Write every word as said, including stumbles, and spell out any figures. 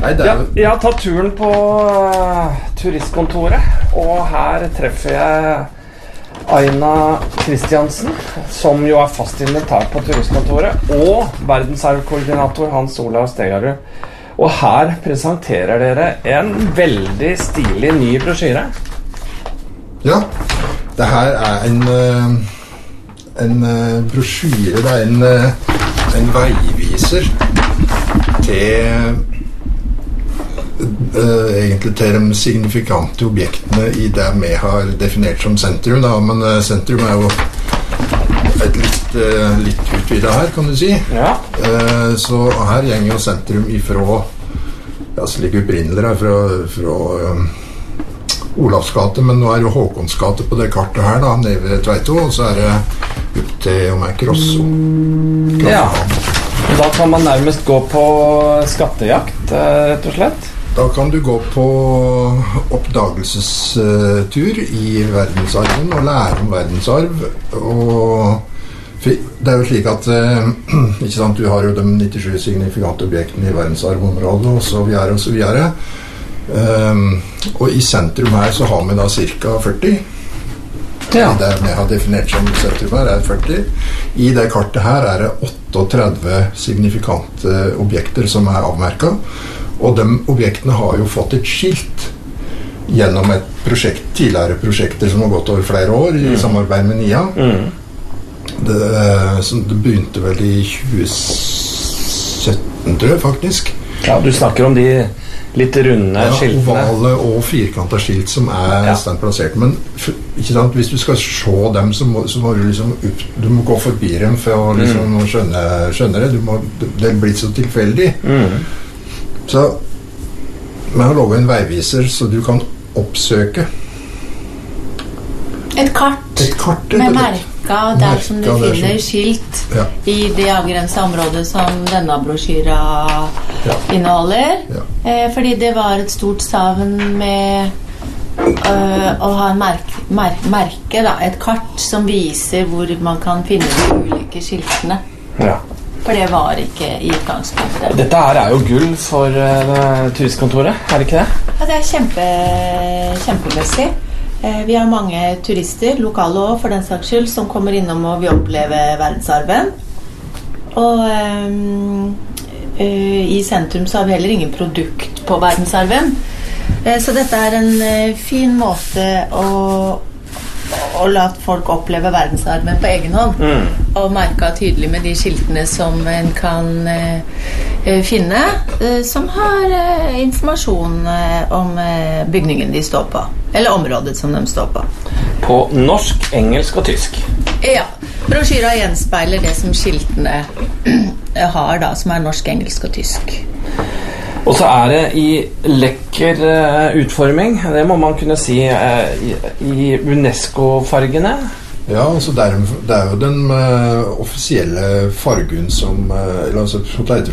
Nei, det er jo... Jeg har tatt turen på uh, turistkontoret, og her treffer jeg Aina Kristiansen, som jo er fast inventar på turistkontoret, og verdensarvkoordinator Hans Olav Stegarud. Og her presenterer dere en veldig stilig ny brosjyre. Ja, det her er en, en brosjyre, det er en, en veiviser til Uh, egentlig til de signifikante objektene i det vi har definert som sentrum da. Men uh, sentrum er jo et litt, uh, litt utvidet her, kan du si. Ja. Uh, så her gjenger jo sentrum ifra, ja, så ligger opprinnelig her fra, fra um, Olavsgate, men nå er jo Håkonsgate på det kartet her da, nede ved Tveito, og så er det opp til om jeg Krosso. Ja, da kan man nærmest gå på skattejakt, uh, rett og slett. Da kan du gå på oppdagelsestur i verdensarven og lære om verdensarv. Og det er jo slik at ikke sant, du har jo de nittisju signifikante objektene i verdensarvområdet og så videre og så videre. Um, og i sentrum her så har vi da cirka førti. Ja. Det vi har definert som sentrum her er førti. I det kartet her er det otteogtredve signifikante objekter som er avmerket. Og de objektene har jo fått et skilt gjennom et prosjekt, tidligere prosjekter som har gått over flere år i mm. samarbeid med N I A. Mm. Det, det begynte vel i tjue sytten, tror jeg faktisk. Ja, du snakker om de litt runde ja, skiltene. Ovale og firkantet skilt som er ja. Standplassert. Men ikke sant, hvis du skal se dem, så må, så må du liksom upp, du må gå forbi dem for å liksom mm. skjønne, skjønne det. Du må, det er blitt så tilfeldig. Mm. Så vi har lovet en veiviser så du kan oppsøke et kart, et kart med merka der som du finner som, skilt ja. I det avgrensede området som denne brosjyra ja. Inneholder ja. eh, fordi det var et stort savn med øh, å ha en merke, merke, merke da, et kart som viser hvor man kan finne de ulike skiltene ja. For det var ikke i utgangspunktet. Dette her er jo gull for uh, turistkontoret, er det ikke det? Ja, det er kjempe, kjempemessig. Eh, vi har mange turister, lokale også for den saks skyld, som kommer innom og vil oppleve verdensarven. Og um, uh, i sentrum så har vi heller ingen produkt på verdensarven. Eh, så dette er en uh, fin måte å og la folk oppleve verdensarven på egen hånd mm. og merke tydelig med de skiltene som en kan eh, finne eh, som har eh, informasjon eh, om eh, bygningen de står på eller området som de står på på norsk, engelsk og tysk. Ja, brosjyra gjenspeiler det som skiltene har da, som er norsk, engelsk og tysk. Og så er det i lekker uh, utforming, det må man kunne si, uh, i, i UNESCO-fargene. Ja, altså det er, det er jo den uh, offisielle fargen som, uh, eller altså